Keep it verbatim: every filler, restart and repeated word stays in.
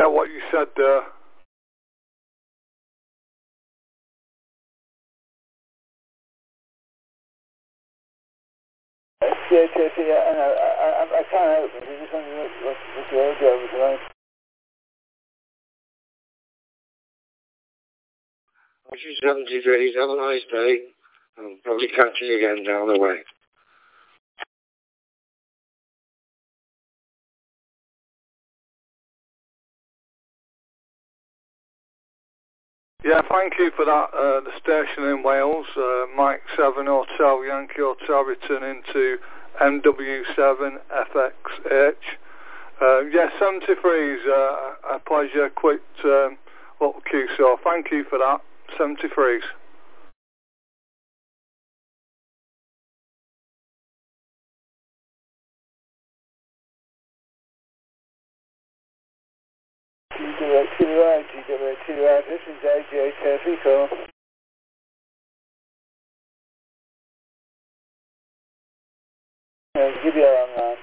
Yeah, what you said there. Yeah, yeah, yeah, I know. I, I, I can't help it. I just wonder what, what, what the audio was like. Which is seventy degrees. Have a nice day. I'll probably catch you again down the way. Yeah, thank you for that. Uh, the station in Wales, uh, Mike seven Hotel Yankee Hotel, returning to M W seven F X H. Uh, yeah, seventy-three is uh, a pleasure. Quick um, little Q, so thank you for that. seventy-threes. G W T Y, G W T Y, this is A J Turfy call. Uh, give you online.